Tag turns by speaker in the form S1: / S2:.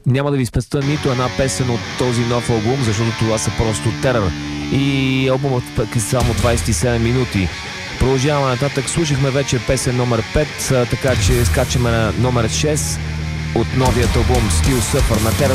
S1: Няма да ви спестя нито една песен от този нов албум, защото това са просто терор. И албумът е само 27 минути. Продължаваме нататък. Слушахме вече песен номер 5, така че скачаме на номер 6 от новият албум Still Suffer на Terror.